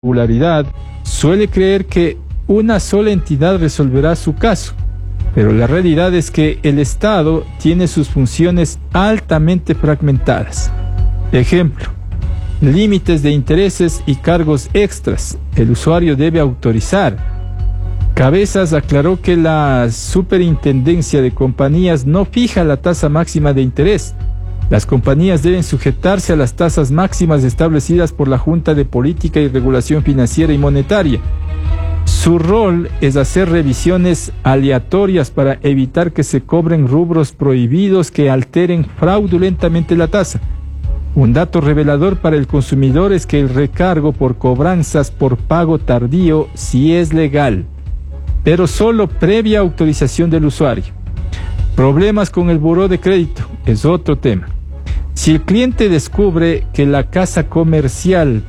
irregularidad, suele creer que una sola entidad resolverá su caso, pero la realidad es que el Estado tiene sus funciones altamente fragmentadas. Ejemplo, límites de intereses y cargos extras. El usuario debe autorizar. Cabezas aclaró que la Superintendencia de Compañías no fija la tasa máxima de interés. Las compañías deben sujetarse a las tasas máximas establecidas por la Junta de Política y Regulación Financiera y Monetaria. Su rol es hacer revisiones aleatorias para evitar que se cobren rubros prohibidos que alteren fraudulentamente la tasa. Un dato revelador para el consumidor es que el recargo por cobranzas por pago tardío sí es legal, pero solo previa autorización del usuario. Problemas con el buró de crédito es otro tema. Si el cliente descubre que la casa comercial,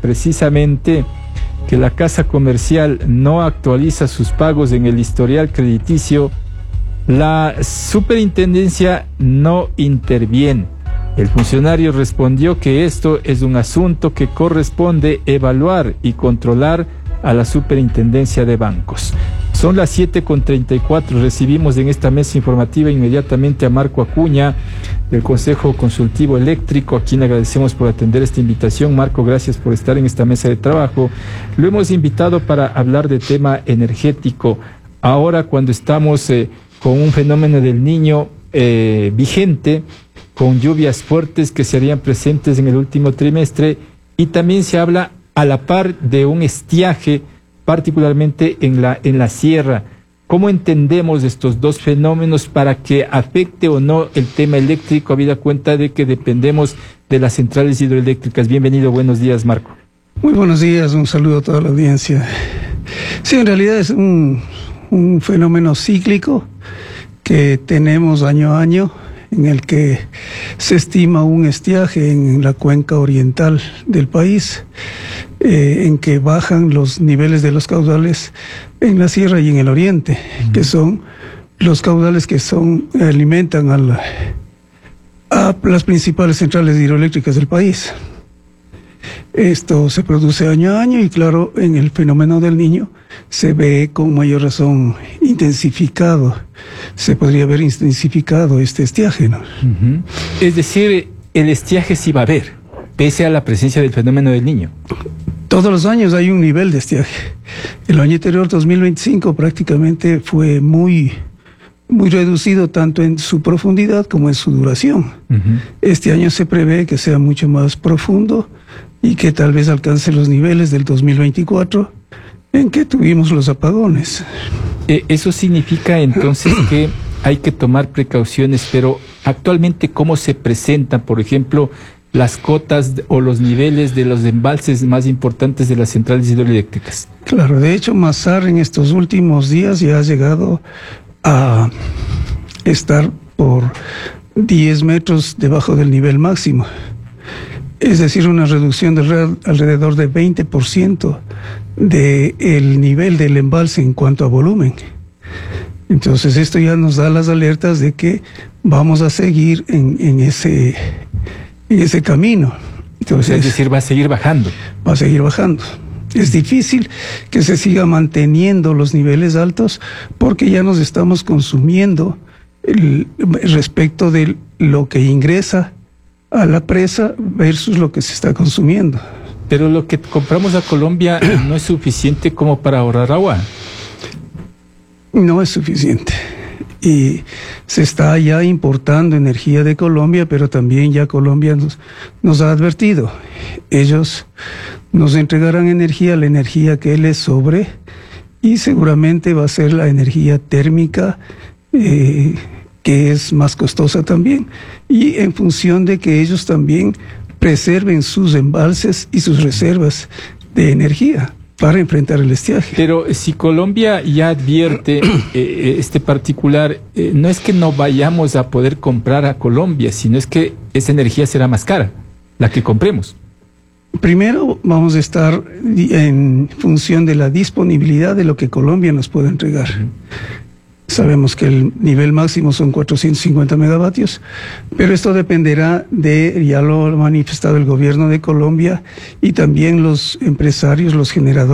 no actualiza sus pagos en el historial crediticio, la superintendencia no interviene. El funcionario respondió que esto es un asunto que corresponde evaluar y controlar a la Superintendencia de Bancos. Son las 7:34. Recibimos en esta mesa informativa inmediatamente a Marco Acuña, del Consejo Consultivo Eléctrico, a quien agradecemos por atender esta invitación. Marco, gracias por estar en esta mesa de trabajo. Lo hemos invitado para hablar de tema energético. Ahora, cuando estamos con un fenómeno del Niño vigente, con lluvias fuertes que serían presentes en el último trimestre, y también se habla a la par de un estiaje, particularmente en la sierra. ¿Cómo entendemos estos dos fenómenos para que afecte o no el tema eléctrico, habida cuenta de que dependemos de las centrales hidroeléctricas? Bienvenido, buenos días, Marco. Muy buenos días, un saludo a toda la audiencia. Sí, en realidad es un fenómeno cíclico que tenemos año a año, en el que se estima un estiaje en la cuenca oriental del país, en que bajan los niveles de los caudales en la sierra y en el oriente, que son los caudales que alimentan a las principales centrales hidroeléctricas del país. Esto se produce año a año y claro, en el fenómeno del Niño se ve con mayor razón intensificado, se podría haber intensificado este estiaje, ¿no? Es decir, el estiaje sí va a haber, pese a la presencia del fenómeno del Niño. Todos los años hay un nivel de estiaje. El año anterior, 2025, prácticamente fue muy reducido tanto en su profundidad como en su duración. Este año se prevé que sea mucho más profundo y que tal vez alcance los niveles del 2024, en que tuvimos los apagones. Eso significa entonces que hay que tomar precauciones, pero actualmente, ¿cómo se presentan, por ejemplo, las cotas o los niveles de los embalses más importantes de las centrales hidroeléctricas? Claro, de hecho, Mazar en estos últimos días ya ha llegado a estar por 10 metros debajo del nivel máximo. Es decir, una reducción de alrededor de 20% del nivel del embalse en cuanto a volumen. Entonces esto ya nos da las alertas de que vamos a seguir en ese camino. Entonces, es decir, va a seguir bajando. Va a seguir bajando. Es difícil que se siga manteniendo los niveles altos porque ya nos estamos consumiendo respecto de lo que ingresa a la presa versus lo que se está consumiendo. Pero lo que compramos a Colombia no es suficiente como para ahorrar agua. No es suficiente. Y se está ya importando energía de Colombia, pero también ya Colombia nos ha advertido. Ellos nos entregarán energía, la energía que les sobre, y seguramente va a ser la energía térmica, que es más costosa también, y en función de que ellos también preserven sus embalses y sus reservas de energía para enfrentar el estiaje. Pero si Colombia ya advierte este particular, no es que no vayamos a poder comprar a Colombia, sino es que esa energía será más cara, la que compremos. Primero vamos a estar en función de la disponibilidad de lo que Colombia nos pueda entregar. Sabemos que el nivel máximo son 450 megavatios, pero esto dependerá de, ya lo ha manifestado el gobierno de Colombia y también los empresarios, los generadores